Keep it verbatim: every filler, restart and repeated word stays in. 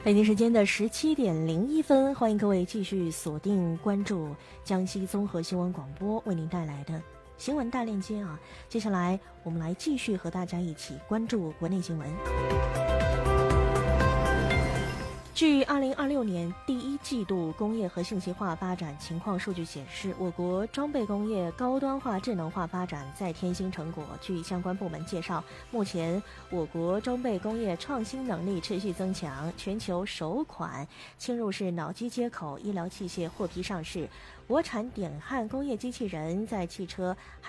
北京时间的十七点零一分，欢迎各位继续锁定关注江西综合新闻广播为您带来的新闻大链接啊。接下来我们来继续和大家一起关注国内新闻。据二零二六年第一季度工业和信息化发展情况数据显示，我国装备工业高端化智能化发展再添新成果。据相关部门介绍，目前我国装备工业创新能力持续增强，全球首款侵入式脑机接口医疗器械获批上市，国产点焊工业机器人在汽车